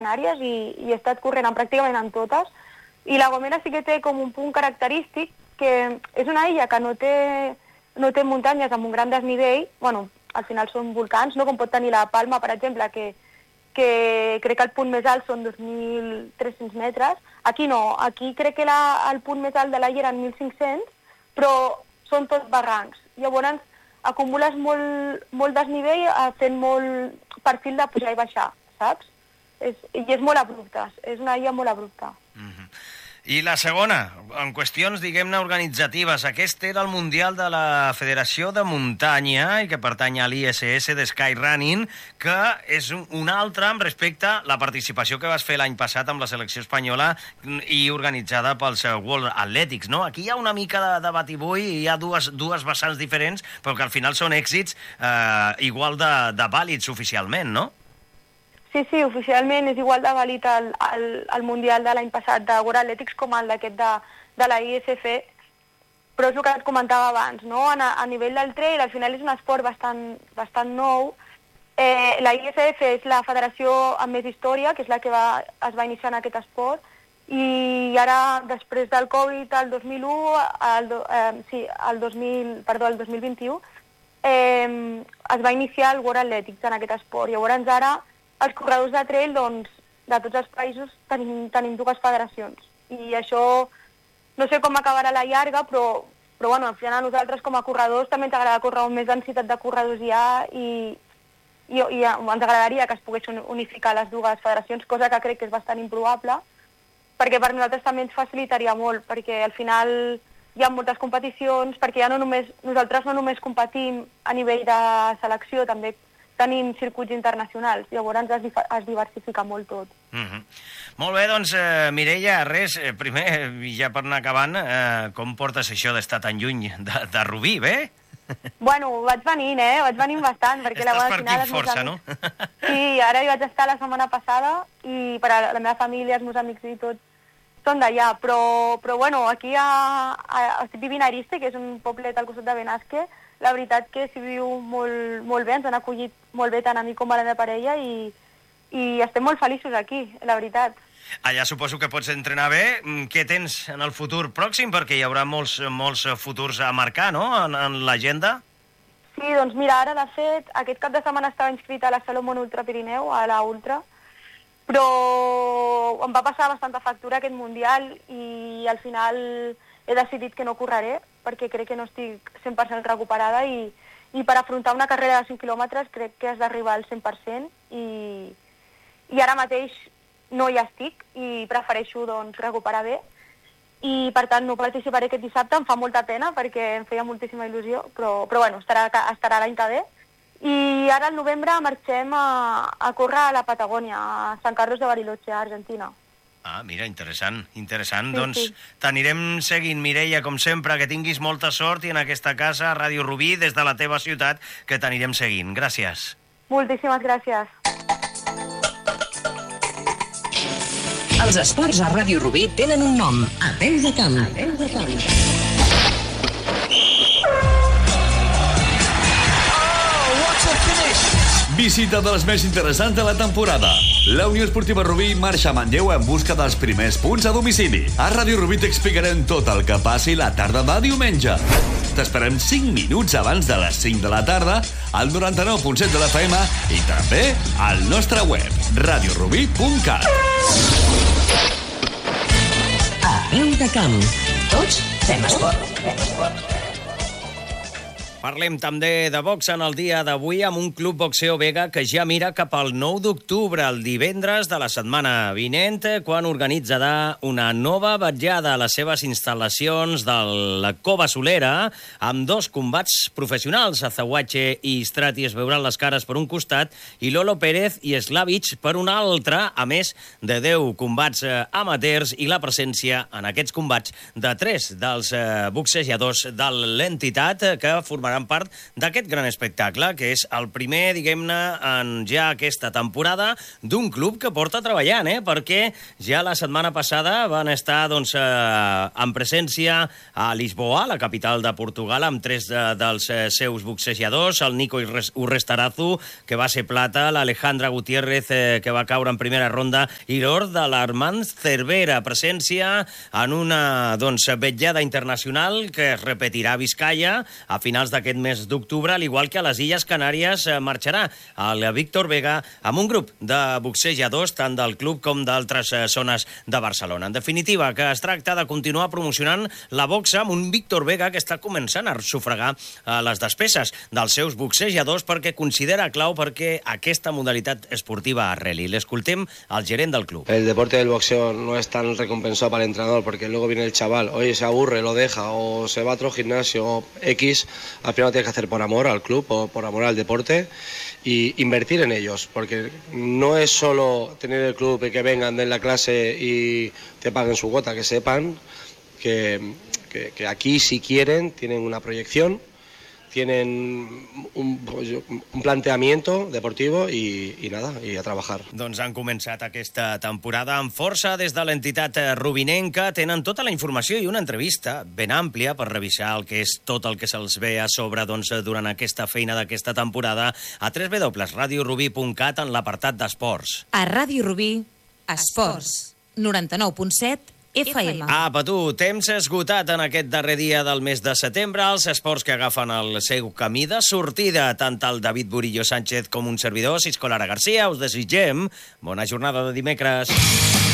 Canàries i he estat corrent pràcticament en totes. I La Gomera sí que té com un punt característic, que és una illa que no té muntanyes amb un gran desnivell, bueno, al final són volcans, no com pot tenir la Palma, per exemple, que crec que el punt més alt són 2.300 metres. Aquí no, aquí crec que el punt més alt de l'illa eren 1.500, però són tots barrancs. Llavors acumules molt desnivell fent molt perfil de pujar i baixar, saps? I és molt abrupte, és una illa molt abrupta. I la segona, en qüestions, diguem-ne, organitzatives. Aquest era el Mundial de la Federació de Muntanya i que pertany a l'ISS de Skyrunning, que és un altre amb respecte a la participació que vas fer l'any passat amb la selecció espanyola i organitzada pels World Athletics, no? Aquí hi ha una mica de batibull i hi ha dues vessants diferents, però que al final són èxits igual de vàlids oficialment, no? Sí, oficialment és igual de vàlid el Mundial de l'any passat de World Athletics com el d'aquest de la ISF, però és el que et comentava abans, no? A nivell del trail, al final és un esport bastant nou. La ISF és la federació amb més història, que és la que es va iniciar en aquest esport, i ara, després del Covid, el 2021, es va iniciar el World Athletics en aquest esport. Llavors ara els corredors de trail, doncs, de tots els països tenim dues federacions. I això no sé com acabarà a la llarga, però bueno, al final a nosaltres com a corredors també ens agrada córrer on més densitat de corredors hi ha i ens agradaria que es poguessin unificar les dues federacions, cosa que crec que és bastant improbable, perquè per nosaltres també ens facilitaria molt, perquè al final hi ha moltes competicions, perquè nosaltres no només competim a nivell de selecció, també tenim circuits internacionals, llavors es diversifica molt tot. Molt bé, doncs, Mireia, res, primer, ja per anar acabant, com portes això d'estar tan lluny de Rubí, bé? Bueno, vaig venint, vaig venint bastant, perquè estàs per aquí força, no? Sí, ara hi vaig estar la setmana passada i per a la meva família, els meus amics i tot, són d'allà, però bueno, aquí estic vivint a Ariste, que és un poblet al costat de Benasque. La veritat que s'hi viu molt bé, ens han acollit molt bé tant a mi com a la meva parella i estem molt feliços aquí, la veritat. Allà suposo que pots entrenar bé. Què tens en el futur pròxim? Perquè hi haurà molts futurs a marcar, no?, en l'agenda. Sí, doncs mira, ara de fet, aquest cap de setmana estava inscrita a la Salomon Ultra Pirineu, a la Ultra, però em va passar bastanta factura aquest Mundial i al final he decidit que no correré, perquè crec que no estic 100% recuperada i per afrontar una carrera de 5 quilòmetres crec que has d'arribar al 100% i ara mateix no hi estic i prefereixo doncs recuperar bé i per tant no participaré aquest dissabte, em fa molta pena perquè em feia moltíssima il·lusió, però bueno, estarà l'any que ve. I ara al novembre marxem a córrer a la Patagònia, a San Carlos de Bariloche, a Argentina. Ah, mira, interessant. Sí, doncs sí. t'anirem seguint, Mireia, com sempre, que tinguis molta sort i en aquesta casa, a Ràdio Rubí, des de la teva ciutat, que t'anirem seguint. Gràcies. Moltíssimes gràcies. Els esports a Ràdio Rubí tenen un nom. A peu de camp. Visita dels més interessants de la temporada. La Unió Esportiva Rubí marxa a Manlleu en busca dels primers punts a domicili. A Ràdio Rubí t'explicarem tot el que passi la tarda de diumenge. T'esperem 5 minuts abans de les 5 de la tarda al 99.7 de l'FM i també al nostre web, radiorubí.cat. A peu de camp. Tots fem esport. Parlem també de box en el dia d'avui amb un Club Boxeo Vega que ja mira cap al 9 d'octubre, el divendres de la setmana vinent, quan organitzarà una nova vetllada a les seves instal·lacions de la Cova Solera amb 2 combats professionals. Azahuache i Strati es veuran les cares per un costat i Lolo Pérez i Slavic per un altre, a més de 10 combats amateurs i la presència en aquests combats de 3 dels boxejadors de l'entitat que formaran formaran part d'aquest gran espectacle, que és el primer, diguem-ne, en ja aquesta temporada d'un club que porta treballant, perquè ja la setmana passada van estar en presència a Lisboa, la capital de Portugal, amb 3 dels seus boxejadors, el Nico Urrestarazu, que va ser plata, l'Alejandra Gutiérrez, que va caure en primera ronda, i l'or de l'Armand Cervera, presència en una vetllada internacional que es repetirà a Vizcaya a finals d'aquest mes d'octubre, al igual que a les Illes Canàries marxarà el Víctor Vega amb un grup de boxejadors tant del club com d'altres zones de Barcelona. En definitiva, que es tracta de continuar promocionant la boxa amb un Víctor Vega que està començant a sufragar les despeses dels seus boxejadors perquè considera clau perquè aquesta modalitat esportiva arreli. L'escoltem al gerent del club. El deporte del boxeo no es tan recompensado para el entrenador porque luego viene el chaval, oye, se aburre, lo deja o se va a otro gimnasio o X, al final lo tienes que hacer por amor al club o por amor al deporte y invertir en ellos, porque no es solo tener el club y que vengan, den la clase y te paguen su cuota, que sepan que aquí si quieren tienen una proyección, tienen un planteamiento deportivo i nada, i a treballar. Doncs han començat aquesta temporada amb força des de l'entitat rubinenca. Tenen tota la informació i una entrevista ben àmplia per revisar el que és tot el que se'ls ve a sobre durant aquesta feina d'aquesta temporada a www.radiorubí.cat en l'apartat d'esports. A Ràdio Rubí, esports, 99.7 FM. Apa, tu, temps esgotat en aquest darrer dia del mes de setembre, els esports que agafen el seu camí de sortida, tant el David Burillo Sánchez com un servidor, Sisco Lara Garcia. Us desitgem bona jornada de dimecres.